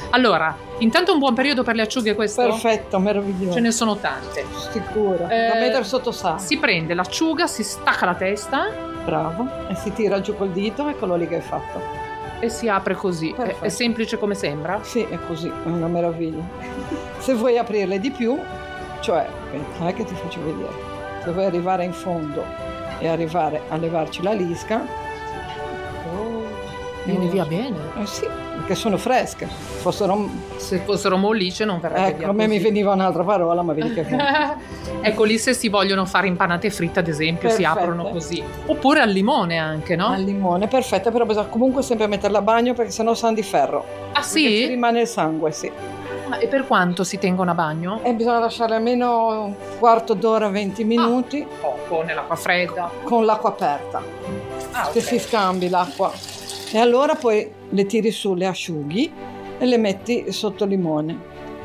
Allora, intanto un buon periodo per le acciughe questo? Perfetto, meraviglioso. Ce ne sono tante. Sicuro. Da mettere sotto sale. Si prende l'acciuga, si stacca la testa. Bravo. E si tira giù col dito, eccolo lì che è fatto. E si apre così. È semplice come sembra? Sì, è così, è una meraviglia. Se vuoi aprirle di più, cioè, aspetta, che ti faccio vedere. Se vuoi arrivare in fondo e arrivare a levarci la lisca, viene via bene. Sì, perché sono fresche. Se fossero mollice non verrebbe via. A me mi veniva un'altra parola, ma vedi che ecco, lì se si vogliono fare impanate fritte, ad esempio, si aprono così. Oppure al limone anche, no? Al limone, perfetta, però bisogna comunque sempre metterla a bagno perché sennò sanno di ferro. Ah sì? Perché ci rimane il sangue, sì. E per quanto si tengono a bagno? Bisogna lasciare almeno un quarto d'ora, 20 minuti. Poco, nell'acqua fredda. Con l'acqua aperta. Che si scambi l'acqua. E allora poi le tiri su, le asciughi e le metti sotto limone.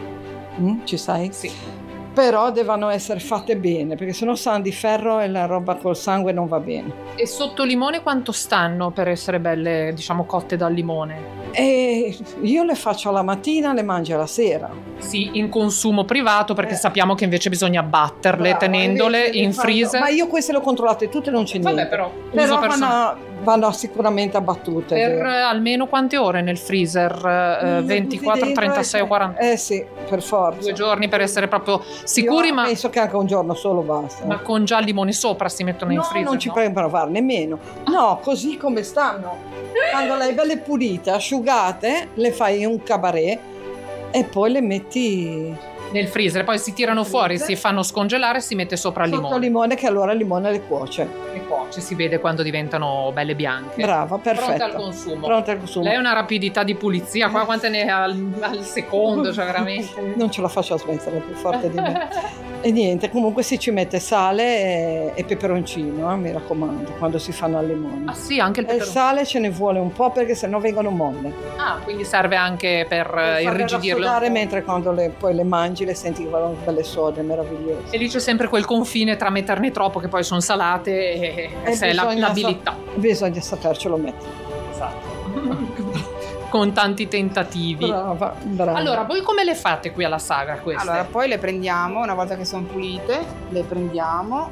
Ci sai? Sì. Però devono essere fatte bene, perché sennò sanno di ferro e la roba col sangue non va bene. E sotto limone quanto stanno per essere belle, diciamo, cotte dal limone? E io le faccio alla mattina, le mangio alla sera. Sì, in consumo privato, perché sappiamo che invece bisogna batterle tenendole in freezer. Ma io queste le ho controllate tutte, non c'è niente. Vabbè, però vanno sicuramente abbattute. Per almeno quante ore nel freezer? 24, 36 o 40? Sì, per forza. 2 giorni per essere proprio sicuri, io ma penso che anche un giorno solo basta. Ma con già il limone sopra si mettono in freezer? Non ci puoi provare nemmeno. No, così come stanno. Quando le hai belle pulite, asciugate, le fai in un cabaret e poi le metti nel freezer, poi si tirano fuori, si fanno scongelare e si mette sopra il limone. Sotto limone, che allora il limone le cuoce. Le cuoce, si vede quando diventano belle bianche. Brava, perfetto. Pronta al consumo. Pronta al consumo. Lei ha una rapidità di pulizia, qua quante ne ha al secondo, cioè veramente. Non ce la faccio a smettere, è più forte di me. E niente, comunque si ci mette sale e peperoncino, mi raccomando, quando si fanno al limone. Ah sì, anche il peperoncino. E il sale ce ne vuole un po' perché sennò vengono molle. Ah, quindi serve anche per irrigidirle. Mentre quando poi le mangi le senti che vanno belle sode, meravigliose. E lì c'è sempre quel confine tra metterne troppo, che poi sono salate, e se è l'abilità. Bisogna sapercelo mettere. Esatto. Con tanti tentativi. Brava. Allora, voi come le fate qui alla Sagra queste? Allora, poi le prendiamo, una volta che sono pulite, le prendiamo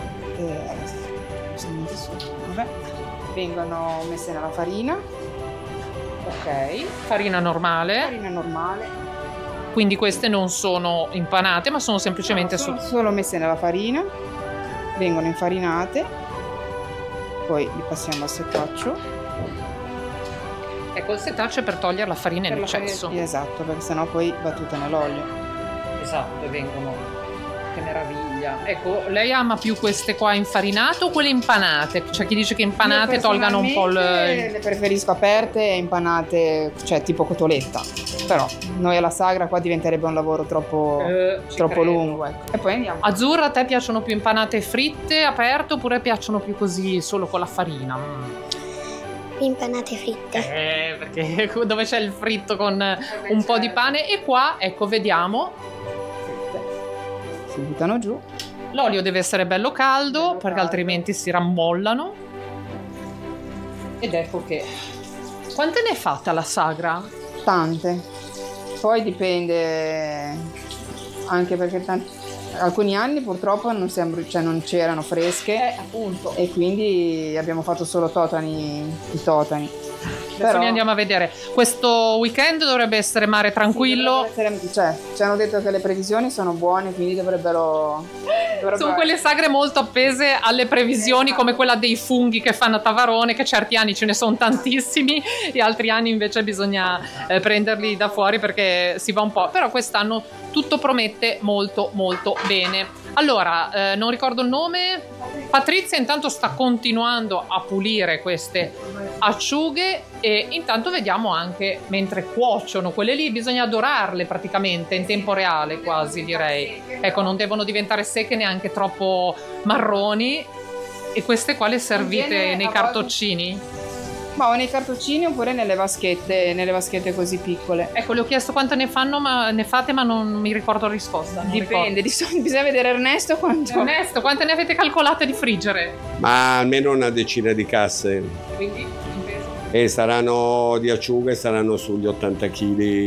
vengono messe nella farina. Ok, farina normale. Farina normale. Quindi queste non sono impanate, ma sono semplicemente solo messe nella farina, vengono infarinate, poi li passiamo al setaccio. Ecco, il setaccio è per togliere la farina in eccesso. Esatto, perché sennò poi va tutta nell'olio. Esatto, e vengono. Che meraviglia. Ecco, lei ama più queste qua infarinate o quelle impanate? C'è chi dice che impanate tolgano un po' le preferisco aperte e impanate, cioè tipo cotoletta. Però noi alla Sagra qua diventerebbe un lavoro troppo lungo. Ecco. E poi andiamo. Azzurra, a te piacciono più impanate fritte, aperte, oppure piacciono più così solo con la farina? Impanate fritte. Perché dove c'è il fritto con un po' di pane. E qua, ecco, vediamo. Si buttano giù. L'olio deve essere bello caldo, perché altrimenti si rammollano. Ed ecco che. Quante ne è fatta la Sagra? Tante. Poi dipende, anche perché alcuni anni purtroppo non c'erano fresche, appunto. E quindi abbiamo fatto solo i totani. Adesso li andiamo a vedere. Questo weekend dovrebbe essere mare tranquillo. Ci hanno detto che le previsioni sono buone, quindi dovrebbero sono quelle sagre molto appese alle previsioni, come quella dei funghi che fanno a Tavarone, che certi anni ce ne sono tantissimi e altri anni invece bisogna prenderli da fuori perché si va un po'. Però quest'anno tutto promette molto molto bene. Allora, non ricordo il nome. Patrizia intanto sta continuando a pulire queste acciughe e intanto vediamo anche mentre cuociono quelle lì, bisogna dorarle praticamente in tempo reale, quasi direi. Ecco, non devono diventare secche neanche troppo marroni. E queste qua le servite nei cartoccini? Ma o nei cartoccini oppure nelle vaschette così piccole. Ecco, le ho chiesto quanto ne fate, ma non mi ricordo la risposta. Dipende, bisogna vedere Ernesto quante ne avete calcolate di friggere? Ma almeno una decina di casse. Quindi? E saranno di acciughe, saranno sugli 80 kg.